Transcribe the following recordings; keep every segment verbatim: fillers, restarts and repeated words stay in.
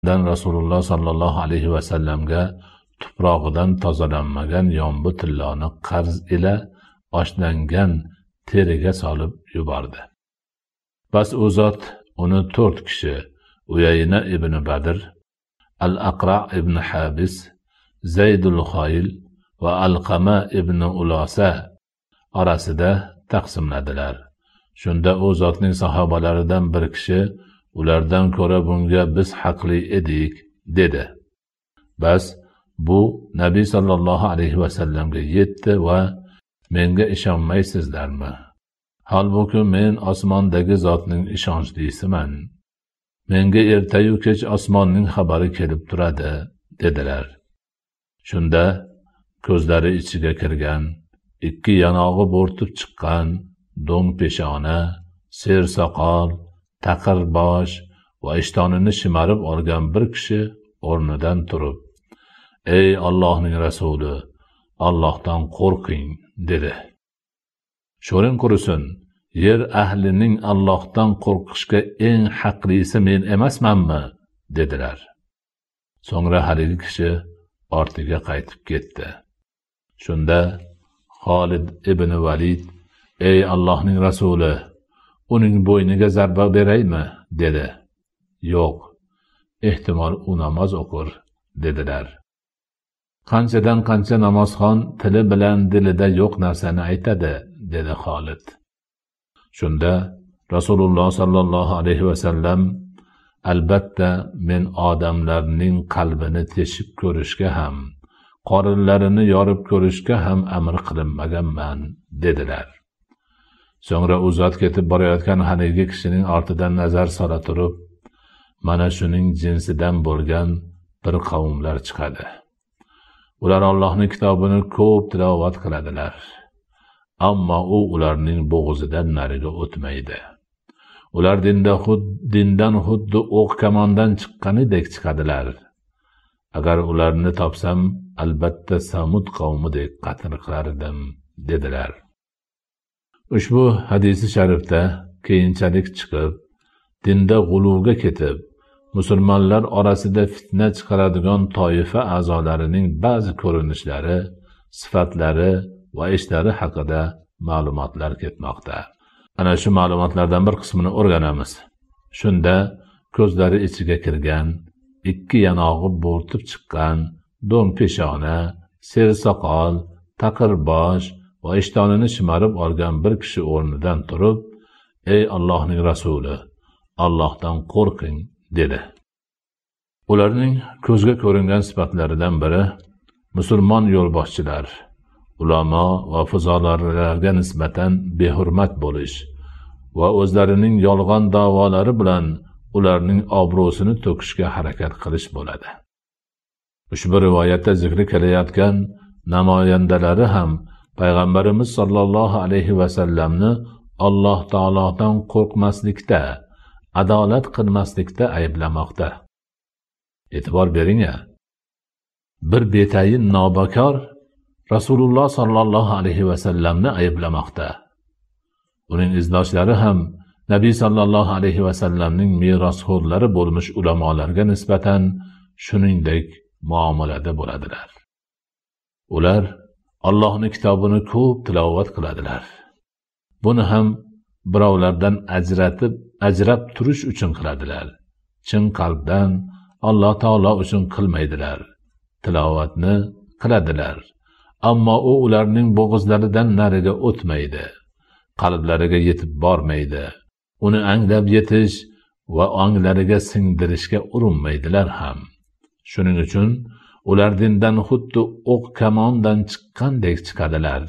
dan Rasululloh sallallohu alayhi vasallamga tuprog'idan tozalanmagan yombi tilloni qarz ila oshlangan teriga solib yubordi. Bas u zot uni to'rt kishi Uyayna ibn Badr, Al-Aqra ibn Habis, Zaydul Xoyl va Alqama ibn Ulosa orasida taqsimladilar. Shunda u zotning sahobalaridan bir kishi ulardan ko'ra bunga biz haqli edik dedi. Bas bu Nabiy sallallohu alayhi vasallamga yetdi va menga ishonmaysizlarmi? Halbuki men osmondagi zotning ishonchlisiman. Menga ertayu kech osmonning xabari kelib turadi dedilar. Shunda ko'zlari ichiga kirgan, ikki yanog'i bo'rtib chiqqan, do'ng peshona, ser soqol, taqir bosh va ishtonini shimarib olgan bir kishi o'rnidan turib, "Ey Allohning rasuli, Allohdan qo'rqing" dedi. "Sho'ring qurisin, yer ahlining Allohdan qo'rqishga eng haqlisi men emasmanmi?" dedilar. So'ngra haligi kishi ortiga qaytib ketdi. Shunda Xolid ibn Valid, "Ey Allohning rasuli, uning bo'yniga zarba beraymi?" dedi. "Yo'q, ehtimol u namoz o'qir" dedilar. "Qanchadan qancha namozxon tili bilan dilida yo'q narsani aytadi" dedi Xolid. Shunda Rasululloh sallallohu alayhi vasallam, "Albatta men odamlarning qalbini teshib ko'rishga ham, qorinlarini yorib ko'rishga ham amr qilinmaganman" dedilar. So'ngra u zot ketib borayotgan haligi kishining ortidan nazar sola turib, mana shuning jinsidan bo'lgan bir qavmlar chiqadi. Ular Allohning kitobini ko'p tilovat qiladilar, ammo u ularning bo'g'zidan nariga o'tmaydi. Ular dinda xud dindan xuddi o'q kamondan chiqqanidek chiqadilar. Agar ularni topsam, albatta Samud qavmidek qatl qilardim dedilar. Ushbu hadisi sharifda keyinchalik chiqib, dinda g'uluvga ketib, musulmonlar orasida fitna chiqaradigan toifa a'zolarining ba'zi ko'rinishlari, sifatlari va ishlari haqida ma'lumotlar ketmoqda. Ana shu ma'lumotlardan bir qismini o'rganamiz. Shunda ko'zlari ichiga kirgan, ikki yanog'i bo'rtib chiqqan, do'ng peshona, ser soqol, taqir bosh va ishtonini shimarib olgan bir kishi o'rnidan turib, "Ey Allohning rasuli, Allohdan qo'rqing" dedi. Ularning ko'zga ko'ringan sifatlaridan biri musulmon yo'lboshchilar, ulamo va fuzolarlarga nisbatan behurmat bo'lish va o'zlarining yolg'on da'volari bilan ularning obro'sini to'kishga harakat qilish bo'ladi. Ushbu rivoyatda zikri kelayotgan namoyandalari ham Payg'ambarimiz sollallohu alayhi vasallamni Alloh taolodan qo'rqmaslikda, adolat qilmaslikda ayblamoqda. E'tibor bering-a. Bir betayin nobakor Rasululloh sallallohu alayhi vasallamni ayblamoqda. Uning izdoshlari ham Nabiy sallallohu alayhi vasallamning merosxo'rlari bo'lmish ulamolarga nisbatan shuningdek muomalada bo'ladilar. Ular Allohning kitobini ko'p tilovat qiladilar. Buni ham birovlardan ajratib, ajrab turish uchun qiladilar. Chin qalbdan Alloh taolo uchun qilmaydilar. Tilovatni qiladilar, ammo u ularning bo'g'izlaridan nariga o'tmaydi, qalblariga yetib bormaydi. Uni anglab yetish va onglariga singdirishga urinmaydilar ham. Shuning uchun ular dindan xuddi o'q kamondan chiqqandek chiqadilar.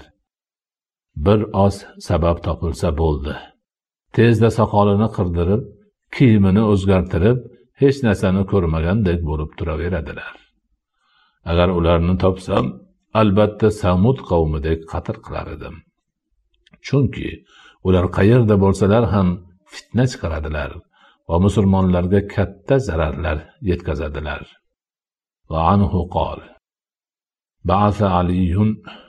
Bir oz sabab topilsa bo'ldi. Tezda soqolini qirdirib, kiyimini o'zgartirib, hech narsani ko'rmagandek bo'lib turaveradilar. Agar ularni topsam, albatta Samud qavmidek qatl qilar edim. Chunki ular qayerda bo'lsalar ham fitna chiqaradilar va musulmonlarga katta zararlar yetkazadilar. Va anhu qol: Ba'atha Aliyun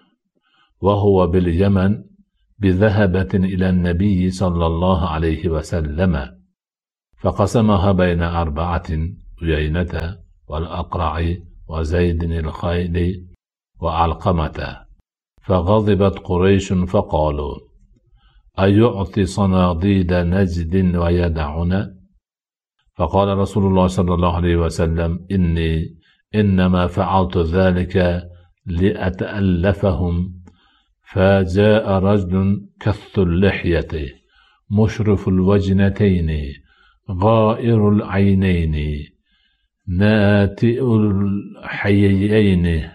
va huwa bil Yaman bi zahabatin ila an-nabiy sallallohu alayhi va sallama faqasamaha bayna arba'atin عيينة والأقرع وزيد الخيل وعلقمة، فغضبت قريش فقالوا: أيعطي صناديد نجد ويدعنا؟ فقال رسول الله صلى الله عليه وسلم: إني إنما فعلت ذلك لأتألفهم. فجاء رجل كث اللحية مشرف الوجنتين غائر العينين ناتئ الحييين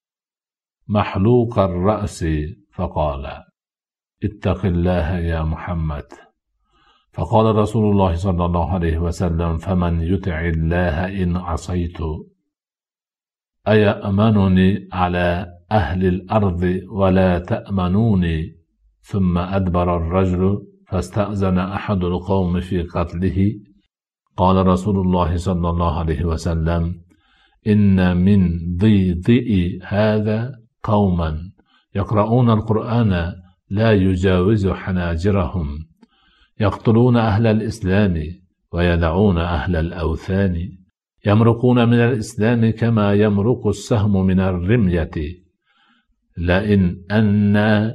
محلوق الرأس، فقال: اتق الله يا محمد. فقال رسول الله صلى الله عليه وسلم: فمن يطع الله إن عصيت؟ أيأمنني على أهل الأرض ولا تأمنوني؟ ثم أدبر الرجل فاستأذن أحد القوم في قتله. قال رسول الله صلى الله عليه وسلم: إن من ضيضئ هذا قوما يقرؤون القرآن لا يجاوز حناجرهم، يقتلون أهل الإسلام ويدعون أهل الأوثان، يمرقون من الإسلام كما يمرق السهم من الرمية، لئن أنا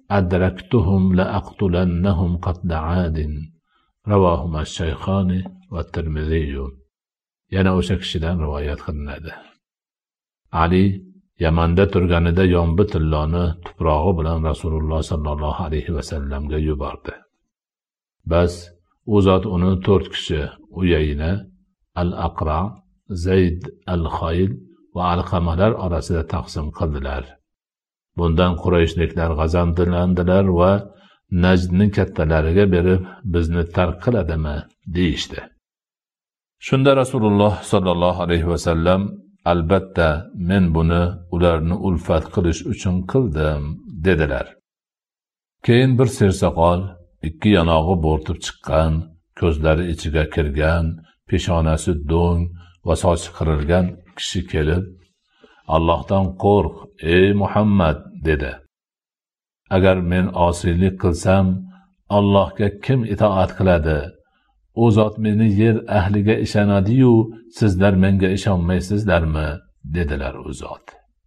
أدركتهم لأقتلنهم قتل عاد. رواهما الشيخان والترمذي. yana o'sha kishidan rivoyat qilinadi. Ali Yamanda turganida yombi tilloni tuprog'i bilan Rasululloh sallallohu alayhi vasallamga yubordi. Bas u zot uni to'rt kishi Uyayna, Al-Aqra, Zayd al-Khayl va Alqamalar orasida taqsim qildilar. Bundan Qurayshliklar g'azablandilar va Najdni kattalariga berib, bizni tark qiladimi deyishdi. Shunda Rasululloh sallallohu alayhi vasallam: albatta men buni ularni ulfat qilish uchun qildim dedilar. Keyin bir sersoqol, ikki yanog'i bo'rtib chiqqan, ko'zlari ichiga kirgan, peshonasi do'ng va sochi qirilgan kishi kelib: Allohdan qo'rq ey Muhammad dedi. Agar men osiylik qilsam Allohga kim itoat qiladi? U zot meni yer ahliga ishonadi-yu, sizlar menga ishonmaysizlarmi? dedilar u zot.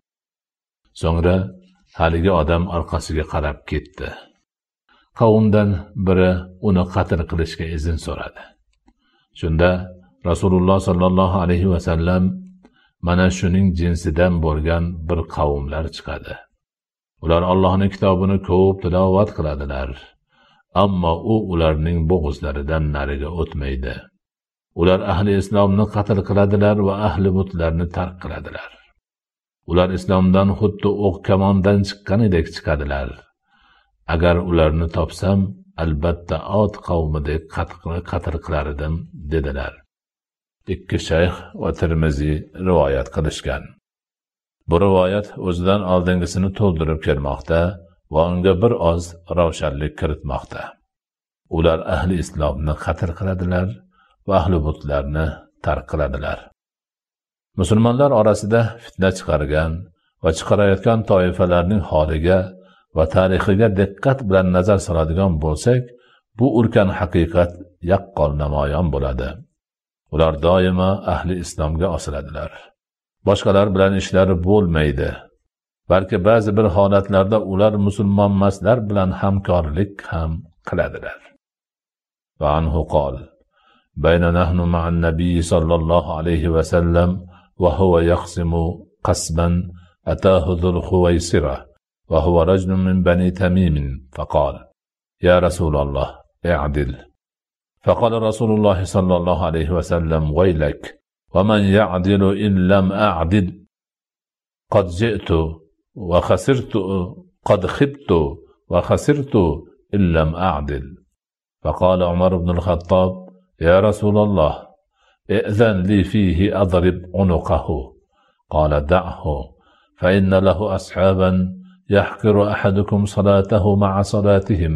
So'ngra haligi odam orqasiga qarab ketdi. Qavmdan biri uni qatl qilishga izn so'radi. Shunda Rasululloh sallallohu alayhi vasallam: mana shuning jinsidan bo'lgan bir qavmlar chiqadi. Ular Allohning kitobini ko'p tilovat qiladilar, ammo u ularning bo'g'izlaridan nariga o'tmaydi. Ular ahli islomni qatl qiladilar va ahli butlarni tark qiladilar. Ular islomdan xuddi o'q kamondan chiqqanidek chiqadilar. Agar ularni topsam, albatta Od qavmidek qatl qilar edim dedilar. Ikki shayx va Tirmiziy rivoyat qilishgan. Bu rivoyat o'zidan oldingisini to'ldirib kelmoqda va unga bir oz ravshanlik kiritmoqda. Ular ahli islomni qatl qiladilar va ahli butlarni tark qiladilar. Musulmonlar orasida fitna chiqargan va chiqarayotgan toifalarning holiga va tarixiga diqqat bilan nazar soladigan bo'lsak, bu ulkan haqiqat yaqqol namoyon bo'ladi. Ular doimo ahli islomga osiladilar. Boshqalar bilan ishlari bo'lmaydi. Balki ba'zi bir holatlarda ular musulmonmaslar bilan hamkorlik ham qiladilar. Va anhu qol: bayna nahnu ma'an nabiy sallallohu alayhi va sallam va huwa yaqsimu qasban atahu dhul khuwaysira va huwa rajulun min bani tamim faqala: ya rasulullah i'dil. فقال رسول الله صلى الله عليه وسلم: ويلك ومن يعدل إن لم أعدل قد جئت وخسرت قد خبت وخسرت إن لم أعدل. فقال عمر بن الخطاب: يا رسول الله ائذن لي فيه أضرب عنقه. قال: دعه فإن له أصحابا يحقر أحدكم صلاته مع صلاتهم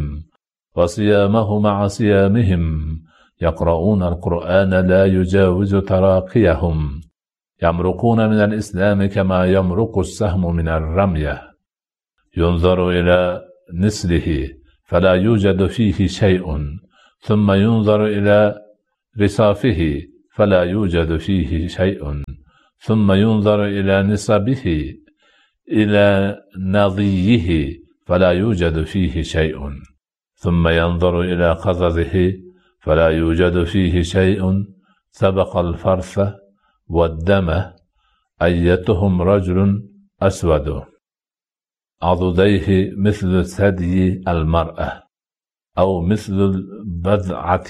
وصيامه مع صيامهم، يقرؤون القرآن لا يجاوز تراقيهم، يمرقون من الإسلام كما يمرق السهم من الرمية، ينظر إلى نسله فلا يوجد فيه شيء، ثم ينظر إلى رصافه فلا يوجد فيه شيء ثم ينظر إلى نسبه إلى نضيه فلا يوجد فيه شيء ثم ينظر إلى قززه فلا يوجد فيه شيء سبق الفرث والدم أيتهم رجل أسود عضديه مثل ثدي المرأة أو مثل البذعة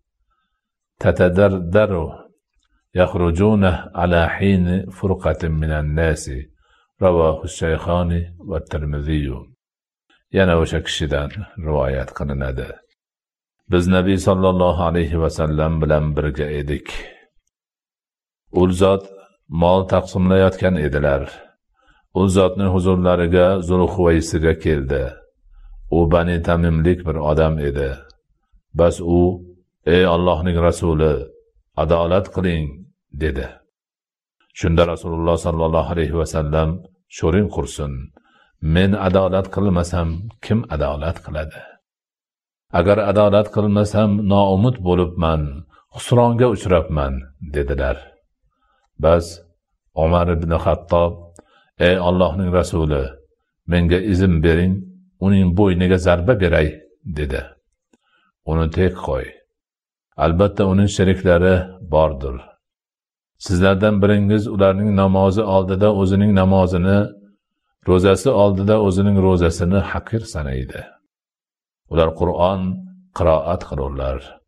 تتدردر يخرجون على حين فرقة من الناس رواه الشيخان والترمذي. yana o'sha kishidan rivoyat qilinadi. Biz Nabiy sallallohu alayhi va sallam bilan birga edik. U zot mol taqsimlayotgan edilar. U zotning huzurlariga Zulhuvaysiga keldi. U Bani Tamimlik bir odam edi. Bas u, ey Allohning rasuli, adolat qiling dedi. Shunda Rasululloh sallallohu alayhi va sallam sho'ring qursin. Men adolat qilmasam kim adolat qiladi? Agar adolat qilmasam noumid bo'libman, xusronga uchrabman dedilar. Bas Umar ibn Xattob, ey Allohning rasuli, menga izn bering, uning bo'yniga zarba beray dedi. Uni tek qo'y. Albatta uning sheriklari bordir. Sizlardan biringiz ularning namozi oldida o'zining namozini, ro'zasi oldida o'zining ro'zasini haqir sanaydi. Ular Qur'on qiroat qilurlar.